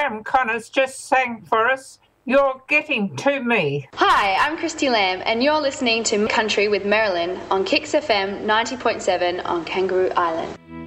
Graham Connors just sang for us, You're Getting To Me. Hi, I'm Christy Lamb, and you're listening to Country with Marilyn on Kicks FM 90.7 on Kangaroo Island.